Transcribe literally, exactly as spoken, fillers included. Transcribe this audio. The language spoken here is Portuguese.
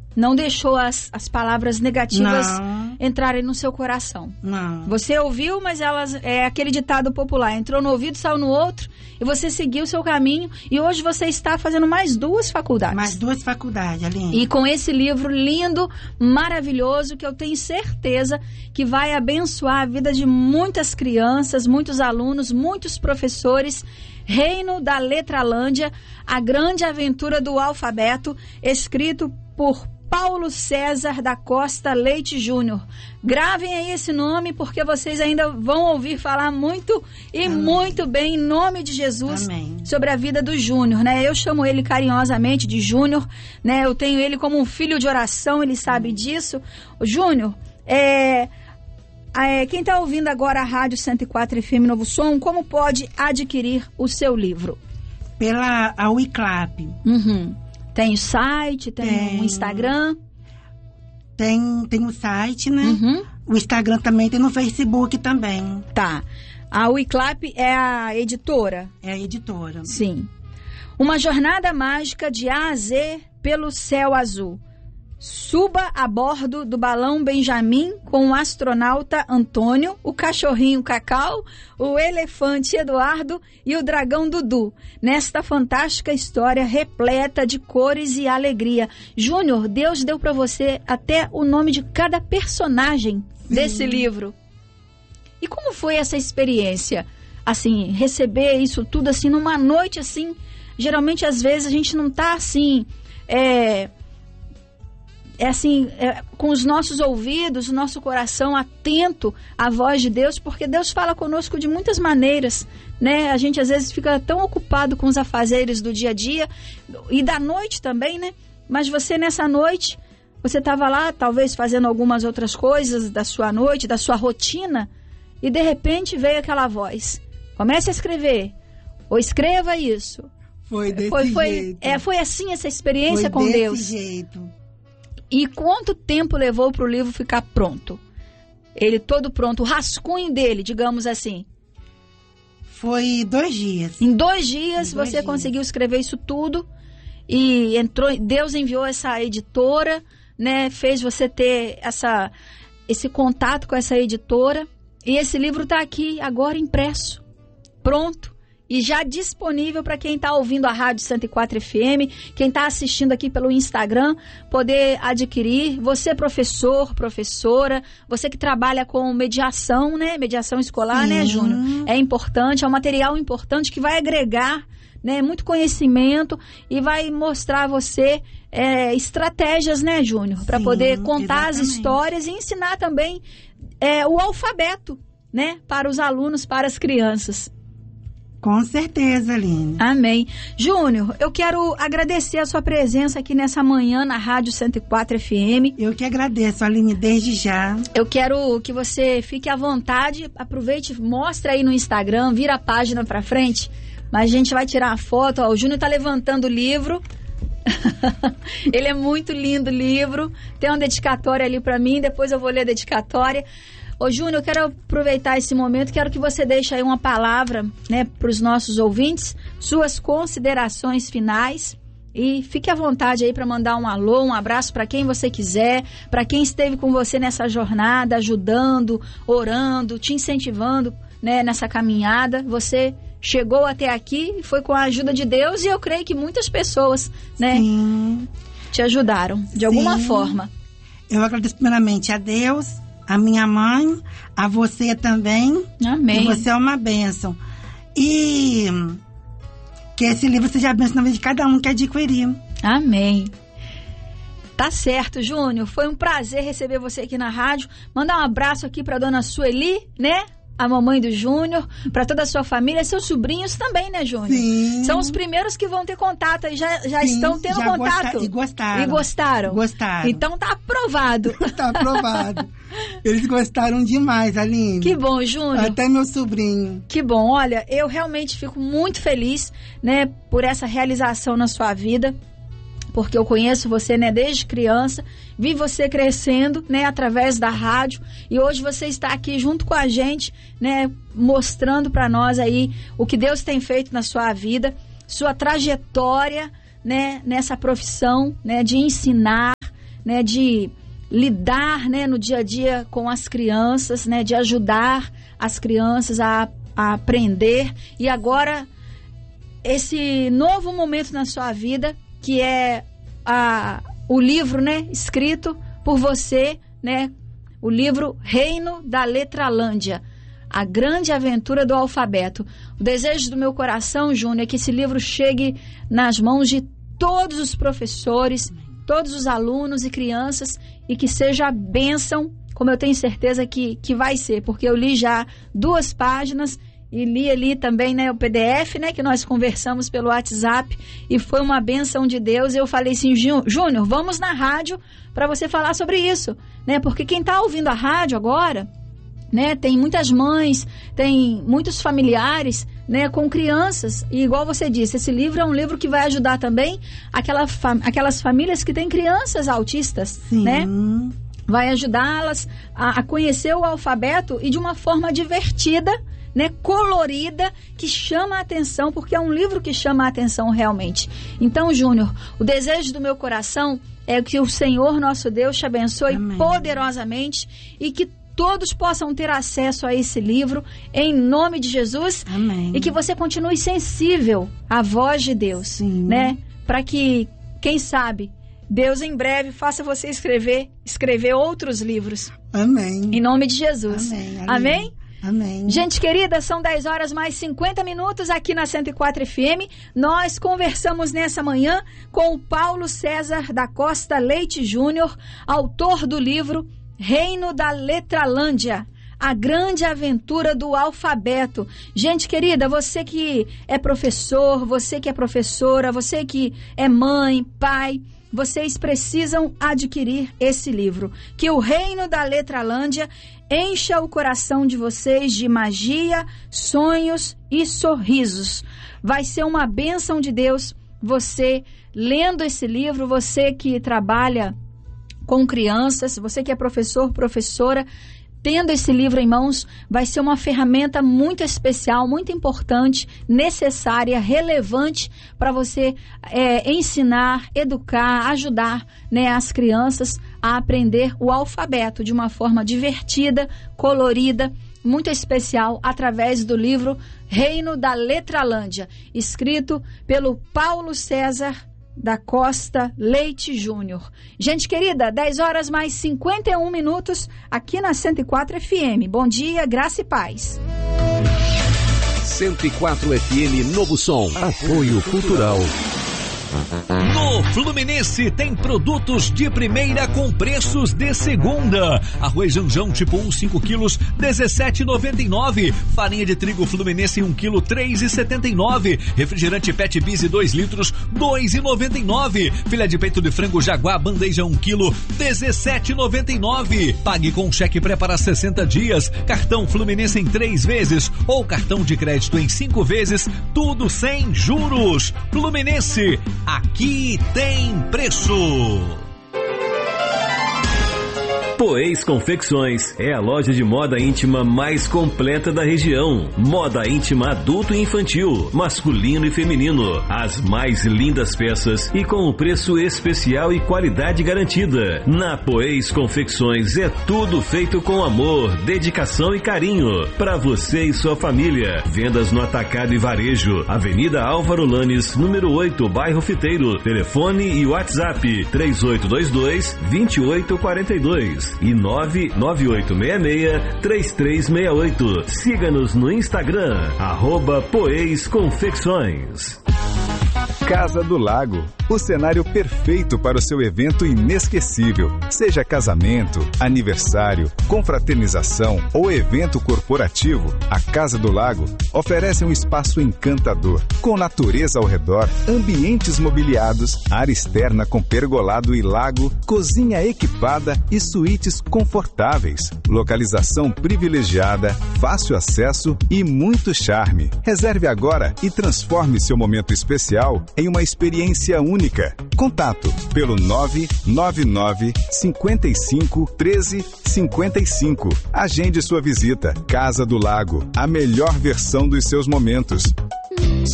não deixou as, as palavras negativas Não. entrarem no seu coração. Não. Você ouviu, mas elas é aquele ditado popular, entrou no ouvido, saiu no outro, e você seguiu o seu caminho, e hoje você está fazendo mais duas faculdades. Mais duas faculdades, Aline. E com esse livro lindo, maravilhoso, que eu tenho certeza que vai abençoar a vida de muitas crianças, muitos alunos, muitos professores. Reino da Letralândia, a grande aventura do alfabeto, escrito por Paulo César da Costa Leite Júnior. Gravem aí esse nome, porque vocês ainda vão ouvir falar muito e Amém. Muito bem, em nome de Jesus, Amém. Sobre a vida do Júnior, né? Eu chamo ele carinhosamente de Júnior, né? Eu tenho ele como um filho de oração, ele sabe Amém. Disso. O Júnior, é... É, quem está ouvindo agora a Rádio cento e quatro F M Novo Som, como pode adquirir o seu livro? Pela a Wiclap. Uhum. Tem o site, tem, tem o Instagram? Tem, tem o site, né? Uhum. O Instagram também, tem no Facebook também. Tá. A Wiclap é a editora? É a editora. Sim. Uma jornada mágica de A a Z pelo céu azul. Suba a bordo do balão Benjamin com o astronauta Antônio, o cachorrinho Cacau, o elefante Eduardo e o dragão Dudu, nesta fantástica história repleta de cores e alegria. Júnior, Deus deu para você até o nome de cada personagem Sim. desse livro. E como foi essa experiência? Assim, receber isso tudo assim numa noite assim, geralmente às vezes a gente não tá assim... É, É assim, é, com os nossos ouvidos, o nosso coração atento à voz de Deus, porque Deus fala conosco de muitas maneiras, né? A gente às vezes fica tão ocupado com os afazeres do dia a dia e da noite também, né? Mas você nessa noite, você estava lá talvez fazendo algumas outras coisas da sua noite, da sua rotina, e de repente veio aquela voz. Comece a escrever, ou escreva isso. Foi desse foi, foi, jeito. É, foi assim essa experiência foi com desse Deus? jeito. E quanto tempo levou para o livro ficar pronto? Ele todo pronto, o rascunho dele, digamos assim. Foi dois dias. Em dois dias dois você dias. conseguiu escrever isso tudo e entrou. Deus enviou essa editora, né? Fez você ter essa, esse contato com essa editora. E esse livro está aqui agora impresso, pronto. E já disponível para quem está ouvindo a Rádio cento e quatro F M, quem está assistindo aqui pelo Instagram, poder adquirir. Você, professor, professora, você que trabalha com mediação, né? Mediação escolar, Sim. né, Júnior? É importante, é um material importante que vai agregar, né, muito conhecimento e vai mostrar a você é, estratégias, né, Júnior? Para poder contar exatamente. As histórias e ensinar também é, o alfabeto, né? Para os alunos, para as crianças. Com certeza, Aline. Amém. Júnior, eu quero agradecer a sua presença aqui nessa manhã na Rádio cento e quatro F M. Eu que agradeço, Aline, desde já. Eu quero que você fique à vontade, aproveite, mostra aí no Instagram, vira a página pra frente, mas a gente vai tirar a foto. Ó, o Júnior tá levantando o livro. Ele é muito lindo o livro. Tem uma dedicatória ali pra mim, depois eu vou ler a dedicatória. Ô, Júnior, eu quero aproveitar esse momento, quero que você deixe aí uma palavra, né, para os nossos ouvintes, suas considerações finais, e fique à vontade aí para mandar um alô, um abraço para quem você quiser, para quem esteve com você nessa jornada, ajudando, orando, te incentivando, né, nessa caminhada. Você chegou até aqui e foi com a ajuda de Deus, e eu creio que muitas pessoas, né, Sim. te ajudaram de alguma Sim. forma. Eu agradeço primeiramente a Deus, a minha mãe, a você também. Amém. Que você é uma bênção. E que esse livro seja a bênção na vida de cada um que adquirir. Amém. Tá certo, Júnior. Foi um prazer receber você aqui na rádio. Mandar um abraço aqui pra dona Sueli, né? A mamãe do Júnior, para toda a sua família, seus sobrinhos também, né, Júnior? Sim. São os primeiros que vão ter contato e já, já Sim, estão tendo já contato. Gosta, e gostaram. E gostaram. Gostaram. Então tá aprovado. Tá aprovado. Eles gostaram demais, Aline. Que bom, Júnior. Até meu sobrinho. Que bom. Olha, eu realmente fico muito feliz, né, por essa realização na sua vida. Porque eu conheço você, né, desde criança, vi você crescendo, né, através da rádio, e hoje você está aqui junto com a gente, né, mostrando para nós aí o que Deus tem feito na sua vida, sua trajetória, né, nessa profissão, né, de ensinar, né, de lidar, né, no dia a dia com as crianças, né, de ajudar as crianças a, a aprender. E agora, esse novo momento na sua vida, que é a, o livro, né, escrito por você, né, o livro Reino da Letralândia, a grande aventura do alfabeto. O desejo do meu coração, Júnior, é que esse livro chegue nas mãos de todos os professores, todos os alunos e crianças, e que seja a bênção, como eu tenho certeza que, que vai ser, porque eu li já duas páginas e li ali também, né, o P D F, né, que nós conversamos pelo WhatsApp, e foi uma bênção de Deus. Eu falei assim, Júnior, vamos na rádio para você falar sobre isso, né, porque quem está ouvindo a rádio agora, né, tem muitas mães, tem muitos familiares, né, com crianças, e igual você disse, esse livro é um livro que vai ajudar também aquela fam- aquelas famílias que têm crianças autistas, Sim. né, vai ajudá-las a, a conhecer o alfabeto e de uma forma divertida, né, colorida, que chama a atenção, porque é um livro que chama a atenção realmente. Então, Júnior, o desejo do meu coração é que o Senhor nosso Deus te abençoe Amém. Poderosamente, e que todos possam ter acesso a esse livro, em nome de Jesus. Amém. E que você continue sensível à voz de Deus, Sim. né, para que, quem sabe, Deus em breve faça você escrever, escrever outros livros. Amém. Em nome de Jesus. Amém. Amém. Amém? Amém. Gente querida, são dez horas mais cinquenta minutos aqui na cento e quatro F M. Nós conversamos nessa manhã com o Paulo César da Costa Leite Júnior, autor do livro Reino da Letralândia, a grande aventura do alfabeto. Gente querida, você que é professor, você que é professora, você que é mãe, pai, vocês precisam adquirir esse livro. Que o Reino da Letralândia encha o coração de vocês de magia, sonhos e sorrisos. Vai ser uma bênção de Deus você lendo esse livro, você que trabalha com crianças, você que é professor, professora, tendo esse livro em mãos, vai ser uma ferramenta muito especial, muito importante, necessária, relevante para você é, ensinar, educar, ajudar, né, as crianças a aprender o alfabeto de uma forma divertida, colorida, muito especial, através do livro Reino da Letralândia, escrito pelo Paulo César da Costa Leite Júnior. Gente querida, dez horas mais cinquenta e um minutos aqui na cento e quatro F M. Bom dia, graça e paz. cento e quatro F M Novo Som. Apoio Cultural. No Fluminense tem produtos de primeira com preços de segunda. Arroz Janjão tipo um, cinco quilos, dezessete reais e noventa e nove centavos. Farinha de trigo Fluminense um quilo, três reais e setenta e nove centavos. Refrigerante Pet Biz dois litros, dois reais e noventa e nove centavos. Filé de peito de frango Jaguar bandeja um quilo, dezessete reais e noventa e nove centavos. Pague com cheque pré para sessenta dias. Cartão Fluminense em três vezes ou cartão de crédito em cinco vezes, tudo sem juros. Fluminense, aqui tem preço. Poês Confecções é a loja de moda íntima mais completa da região. Moda íntima adulto e infantil, masculino e feminino. As mais lindas peças e com um preço especial e qualidade garantida. Na Poês Confecções é tudo feito com amor, dedicação e carinho. Para você e sua família. Vendas no atacado e varejo. Avenida Álvaro Lanes, número oito, bairro Fiteiro. Telefone e WhatsApp três oito dois dois, dois oito quatro dois. E nove nove oito seis seis, três três seis oito. Siga-nos no Instagram, arroba Poês Confecções. Casa do Lago, o cenário perfeito para o seu evento inesquecível. Seja casamento, aniversário, confraternização ou evento corporativo, a Casa do Lago oferece um espaço encantador, com natureza ao redor, ambientes mobiliados, área externa com pergolado e lago, cozinha equipada e suítes confortáveis, localização privilegiada, fácil acesso e muito charme. Reserve agora e transforme seu momento especial em uma experiência única. Contato pelo nove nove nove, cinco cinco, um três cinco cinco. Agende sua visita. Casa do Lago, a melhor versão dos seus momentos.